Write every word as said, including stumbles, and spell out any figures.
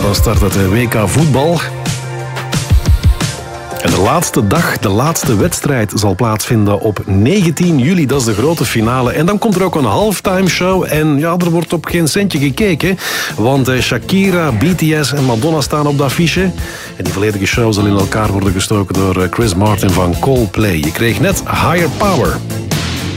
dan start het W K voetbal. En de laatste dag, de laatste wedstrijd zal plaatsvinden op negentien juli. Dat is de grote finale. En dan komt er ook een halftime show. En ja, er wordt op geen centje gekeken. Want eh, Shakira, B T S en Madonna staan op de affiche. En die volledige show zal in elkaar worden gestoken door Chris Martin van Coldplay. Je kreeg net Higher Power.